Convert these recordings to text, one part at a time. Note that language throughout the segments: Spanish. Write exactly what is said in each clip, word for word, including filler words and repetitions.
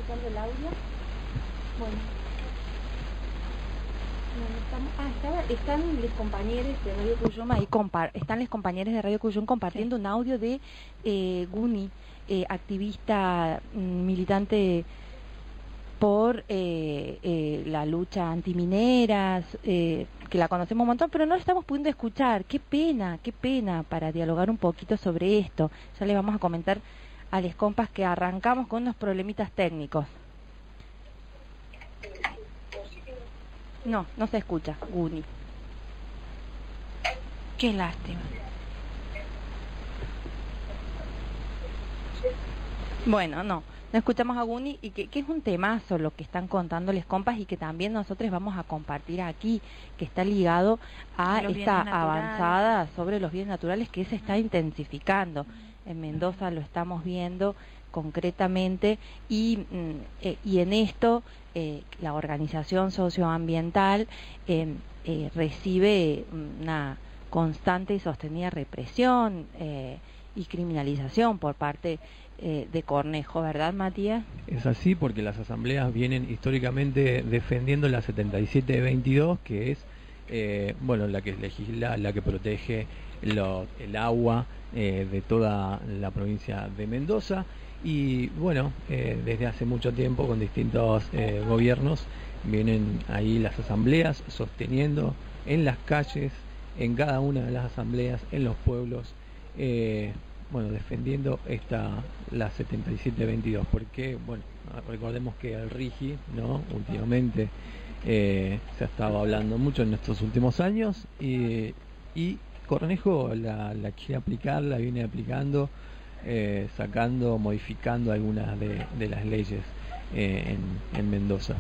escuchando el audio. Bueno. Bueno, estamos, ah, estaba, están los compañeros de Radio Cuyum ahí, compar, están los compañeros de Radio Cuyum compartiendo sí. un audio de eh, Guni, eh, activista militante por eh, eh, la lucha antimineras, eh, que la conocemos un montón, pero no la estamos pudiendo escuchar. Qué pena, qué pena, para dialogar un poquito sobre esto. Ya le vamos a comentar a les compas que arrancamos con unos problemitas técnicos. No, no se escucha, Guni. Qué lástima. Bueno, no, no escuchamos a Guni, y que, que es un temazo lo que están contando les compas, y que también nosotros vamos a compartir aquí, que está ligado a esta avanzada sobre los bienes naturales que se está intensificando. En Mendoza lo estamos viendo concretamente, y, eh, y en esto eh, la organización socioambiental eh, eh, recibe una constante y sostenida represión eh, y criminalización por parte eh, de Cornejo, ¿verdad, Matías? Es así, porque las asambleas vienen históricamente defendiendo la setenta y siete veintidós, que es eh, bueno, la que legisla, la que protege lo, el agua eh, de toda la provincia de Mendoza. Y bueno, eh, desde hace mucho tiempo con distintos eh, gobiernos vienen ahí las asambleas sosteniendo en las calles, en cada una de las asambleas, en los pueblos, eh, bueno, defendiendo esta la setenta y siete veintidós, porque bueno, recordemos que el RIGI, ¿no? Últimamente eh, se ha estado hablando mucho en estos últimos años, y, y Cornejo la, la quiere aplicar, la viene aplicando, Eh, sacando, modificando algunas de, de las leyes eh, en, en Mendoza.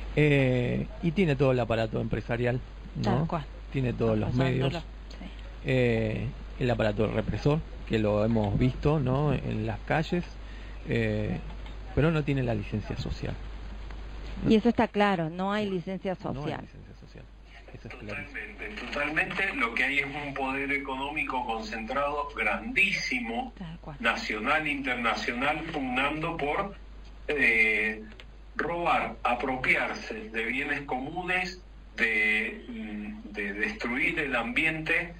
Eh, y tiene todo el aparato empresarial, ¿no? Tiene todos los medios. Sí. Eh, el aparato represor, que lo hemos visto, ¿no? En las calles, eh, pero no tiene la licencia social. Y eso está claro, no hay licencia social. No hay licencia social. Eso es totalmente, totalmente. Lo que hay es un poder económico concentrado grandísimo, nacional e internacional, pugnando por eh, robar, apropiarse de bienes comunes, de, de destruir el ambiente,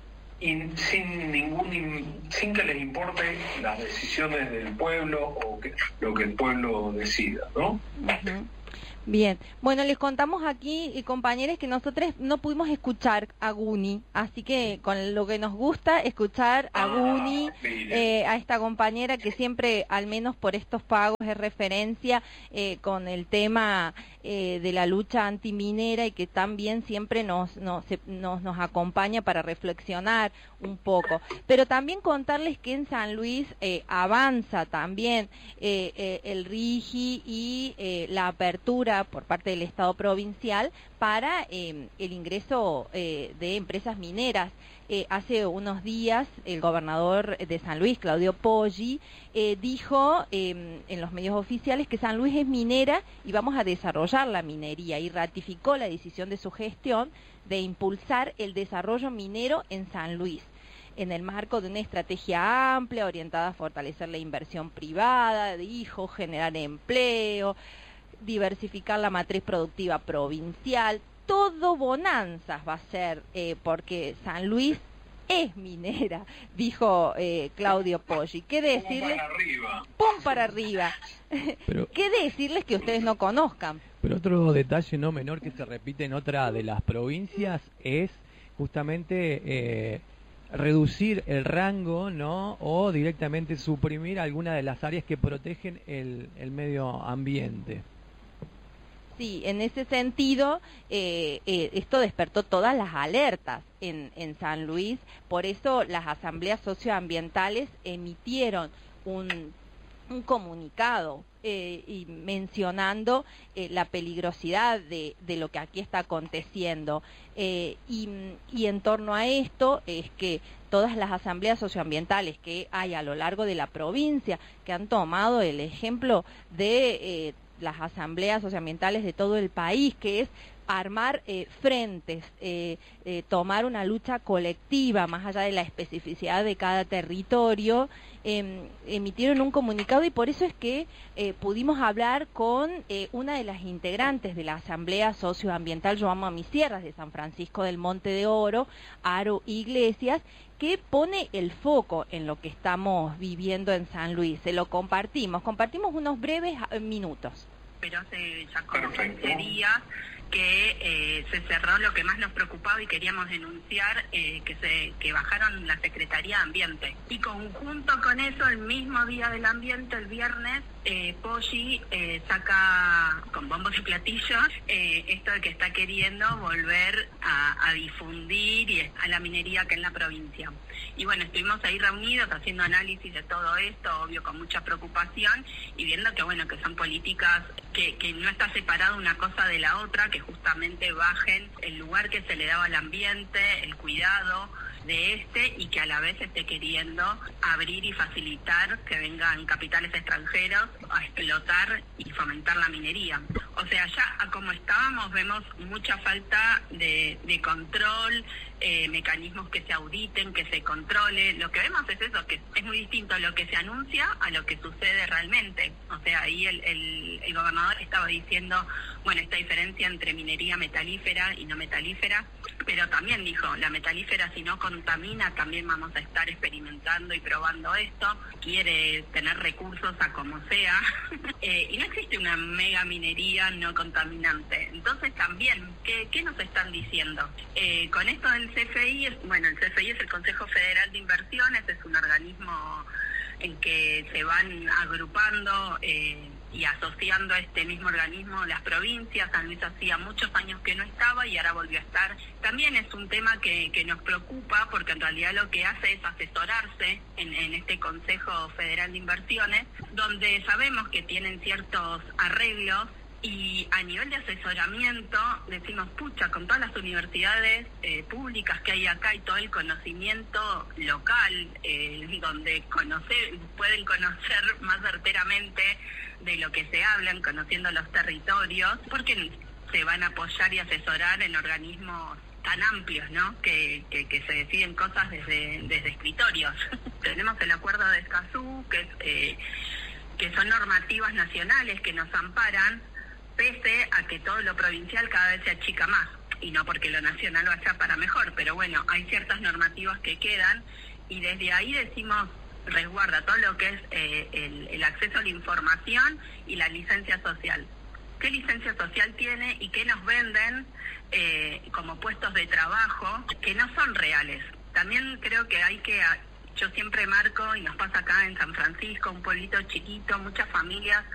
y sin ningún sin que les importe las decisiones del pueblo o que, lo que el pueblo decida, ¿no? Uh-huh. Bien, bueno, les contamos aquí, y compañeros, que nosotros no pudimos escuchar a Guni, así que con lo que nos gusta escuchar a Guni, eh, a esta compañera que siempre, al menos por estos pagos, es referencia eh, con el tema eh, de la lucha antiminera, y que también siempre nos, nos, nos, nos acompaña para reflexionar un poco. Pero también contarles que en San Luis eh, avanza también eh, eh, el RIGI y eh, la apertura por parte del Estado provincial para eh, el ingreso eh, de empresas mineras. Eh, hace unos días el gobernador de San Luis, Claudio Poggi, eh, dijo eh, en los medios oficiales que San Luis es minera y vamos a desarrollar la minería, y ratificó la decisión de su gestión de impulsar el desarrollo minero en San Luis, en el marco de una estrategia amplia orientada a fortalecer la inversión privada, dijo, generar empleo, diversificar la matriz productiva provincial. Todo bonanzas va a ser, eh, porque San Luis es minera, dijo eh, Claudio Poggi. ¿Qué decirles? Pum para arriba. Pum para arriba. Pero, ¿qué decirles que ustedes no conozcan? Pero otro detalle no menor que se repite en otra de las provincias es justamente eh, reducir el rango, ¿no? O directamente suprimir alguna de las áreas que protegen el, el medio ambiente. Sí, en ese sentido, eh, eh, esto despertó todas las alertas en, en San Luis, por eso las asambleas socioambientales emitieron un, un comunicado eh, y mencionando eh, la peligrosidad de, de lo que aquí está aconteciendo. Eh, y, y en torno a esto es que todas las asambleas socioambientales que hay a lo largo de la provincia, que han tomado el ejemplo de... Eh, las asambleas socioambientales de todo el país, que es armar eh, frentes, eh, eh, tomar una lucha colectiva más allá de la especificidad de cada territorio. Eh, emitieron un comunicado y por eso es que eh, pudimos hablar con eh, una de las integrantes de la Asamblea Socioambiental Yo Amo a Mis Tierras de San Francisco del Monte de Oro, Aro Iglesias, que pone el foco en lo que estamos viviendo en San Luis. Se lo compartimos, compartimos unos breves minutos. Pero hace ya como quince días que eh, se cerró lo que más nos preocupaba y queríamos denunciar, eh, que se que bajaron la Secretaría de Ambiente. Y conjunto con eso, el mismo día del ambiente, el viernes, eh, Poggi eh, saca con bombos y platillos eh, esto de que está queriendo volver a, a difundir y a la minería acá en la provincia. Y bueno, estuvimos ahí reunidos haciendo análisis de todo esto, obvio con mucha preocupación, y viendo que bueno, que son políticas que, que no está separada una cosa de la otra, que justamente bajen el lugar que se le daba al ambiente, el cuidado de este, y que a la vez esté queriendo abrir y facilitar que vengan capitales extranjeros a explotar y fomentar la minería. O sea, ya a como estábamos vemos mucha falta de, de control, eh, mecanismos que se auditen, que se controle. Lo que vemos es eso, que es muy distinto lo que se anuncia a lo que sucede realmente. O sea, ahí el, el, el gobernador estaba diciendo, bueno, esta diferencia entre minería metalífera y no metalífera, pero también dijo, la metalífera si no contamina, también vamos a estar experimentando y probando esto. Quiere tener recursos a como sea, eh, y no existe una mega minería no contaminante. Entonces también, ¿qué, qué nos están diciendo? Eh, con esto del C F I, es, bueno, el C F I es el Consejo Federal de Inversiones, es un organismo en que se van agrupando eh, y asociando a este mismo organismo las provincias. San Luis hacía muchos años que no estaba y ahora volvió a estar. También es un tema que, que nos preocupa, porque en realidad lo que hace es asesorarse en, en este Consejo Federal de Inversiones, donde sabemos que tienen ciertos arreglos. Y a nivel de asesoramiento decimos, pucha, con todas las universidades eh, públicas que hay acá y todo el conocimiento local, eh, donde conocer, pueden conocer más certeramente de lo que se hablan, conociendo los territorios, porque se van a apoyar y asesorar en organismos tan amplios, ¿no? Que, que, que se deciden cosas desde, desde escritorios. Tenemos el acuerdo de Escazú, que, es, eh, que son normativas nacionales que nos amparan, pese a que todo lo provincial cada vez se achica más, y no porque lo nacional vaya para mejor, pero bueno, hay ciertas normativas que quedan, y desde ahí decimos, resguarda todo lo que es eh, el, el acceso a la información y la licencia social. ¿Qué licencia social tiene y qué nos venden eh, como puestos de trabajo que no son reales? También creo que hay que... Yo siempre marco, y nos pasa acá en San Francisco, un pueblito chiquito, muchas familias